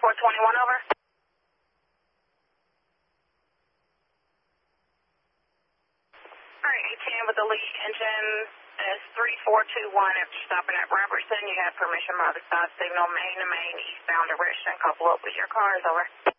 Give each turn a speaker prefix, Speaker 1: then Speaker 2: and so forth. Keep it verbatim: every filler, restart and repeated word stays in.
Speaker 1: four twenty-one, over. All right, eighteen with the lead engine is three four two one. After stopping at Robertson, you have permission by the side signal, main to main, eastbound direction. Couple up with your cars, over.